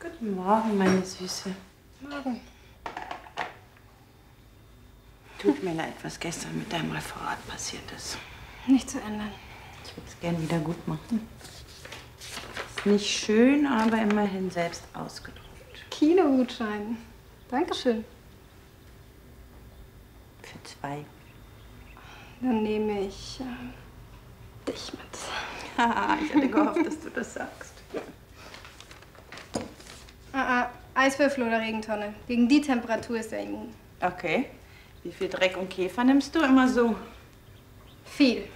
Guten Morgen, meine Süße. Morgen. Tut mir leid, was gestern mit deinem Referat passiert ist. Nicht zu ändern. Ich würde es gern wieder gut machen. Ist nicht schön, aber immerhin selbst ausgedrückt. Kinogutschein. Dankeschön. Für 2. Dann nehme ich dich mit. Haha, ich hatte gehofft, dass du das sagst. Eiswürfel oder Regentonne. Gegen die Temperatur ist er immun. Okay. Wie viel Dreck und Käfer nimmst du immer so? Viel.